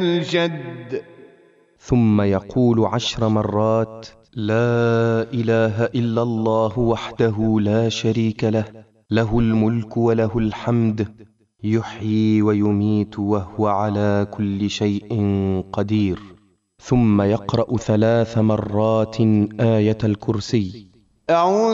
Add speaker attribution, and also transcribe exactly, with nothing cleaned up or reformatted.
Speaker 1: الجد.
Speaker 2: ثم يقول عشر مرات: لا إله إلا الله وحده لا شريك له، له الملك وله الحمد، يحيي ويميت وهو على كل شيء قدير. ثم يقرأ ثلاث مرات آية الكرسي.
Speaker 1: أعوذ